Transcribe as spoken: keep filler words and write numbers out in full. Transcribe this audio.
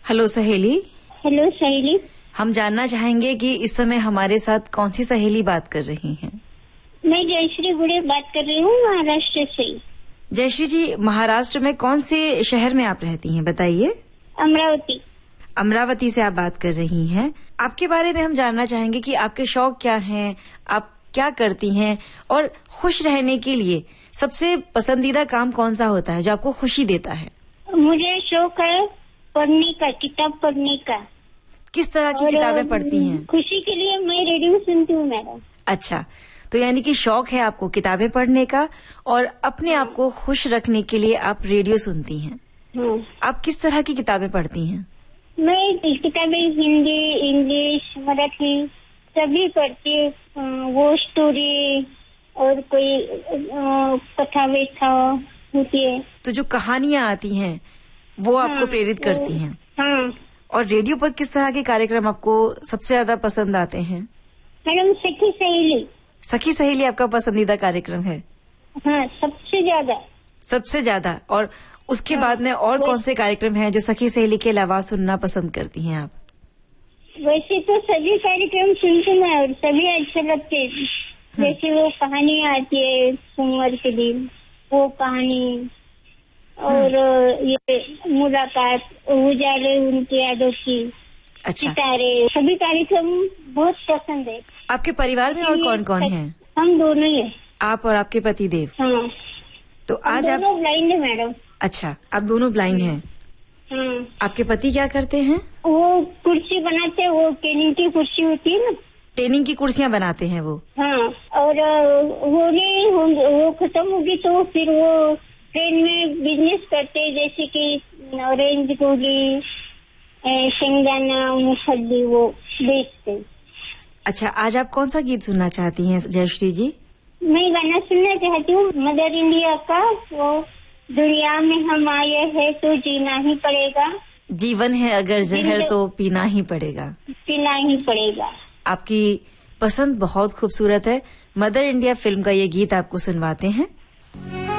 Hello सहेली। Hello सहेली। हम जानना चाहेंगे कि इस समय हमारे साथ कौन सी सहेली बात कर रही हैं? मैं जयश्री गुड़े बात कर रही हूँ महाराष्ट्र से। जयश्री जी, महाराष्ट्र में कौन से शहर में आप रहती हैं, बताइए। अमरावती। अमरावती से आप बात कर रही हैं। आपके बारे में हम जानना चाहेंगे कि आपके शौक क्या हैं, आप क्या करती हैं और खुश रहने के लिए सबसे पसंदीदा काम कौन सा होता है जो आपको खुशी देता है? मुझे शौक है पढ़ने का, किताब पढ़ने का। किस तरह की किताबें पढ़ती हैं? खुशी के लिए मैं रेडियो सुनती हूँ मैडम। अच्छा, तो यानी कि शौक है आपको किताबें पढ़ने का और अपने आप को खुश रखने के लिए आप रेडियो सुनती हैं। हाँ। आप किस तरह की किताबें पढ़ती हैं? मैं किताबें हिंदी, इंग्लिश, मराठी सभी पढ़ती हूँ। वो स्टोरी और कोई कथा व्यथा होती है तो जो कहानियाँ आती हैं वो हाँ, आपको प्रेरित करती हैं। हाँ। और रेडियो पर किस तरह के कार्यक्रम आपको सबसे ज्यादा पसंद आते हैं? मैडम सखी सहेली। सखी सहेली आपका पसंदीदा कार्यक्रम है? हाँ, सबसे ज्यादा। सबसे ज्यादा। और उसके हाँ, बाद में और कौन से कार्यक्रम हैं जो सखी सहेली के अलावा सुनना पसंद करती हैं आप? वैसे तो सभी कार्यक्रम सुनती हूँ और सभी अच्छे लगते हैं। जैसे वो कहानी आती है सोमवार के दिन, वो कहानी और ये मुलाकात, उजाले उनकी यादों की, अच्छा, सितारे, सभी कार्यक्रम बहुत पसंद है। आपके परिवार में और कौन कौन है? हम दोनों ही है। आप और आपके पति देव? हाँ। तो आज आप दोनों ब्लाइंड है मैडम। अच्छा, आप दोनों ब्लाइंड हैं। हाँ। आपके पति क्या करते हैं? वो कुर्सी बनाते हैं, वो ट्रेनिंग की कुर्सी होती है ना, ट्रेनिंग की कुर्सियां बनाते हैं वो। हाँ। और वो नहीं वो खत्म होगी तो फिर वो ट्रेन में बिजनेस करते हैं, जैसे कि ऑरेंज गोली, शेंगदाना, मूंगफली वो बेचते। अच्छा, आज आप कौन सा गीत सुनना चाहती हैं जयश्री जी? मैं गाना सुनना चाहती हूँ मदर इंडिया का, वो दुनिया में हम आए हैं तो जीना ही पड़ेगा, जीवन है अगर जहर तो पीना ही पड़ेगा। पीना ही पड़ेगा। आपकी पसंद बहुत खूबसूरत है। मदर इंडिया फिल्म का ये गीत आपको सुनवाते हैं।